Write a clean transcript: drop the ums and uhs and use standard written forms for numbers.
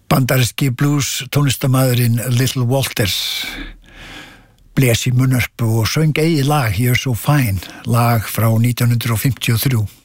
Bandaríski blues tónlistarmaðurinn Little Walters blés í munnhörpu og söng eigið lag You're So Fine, lag frá 1953.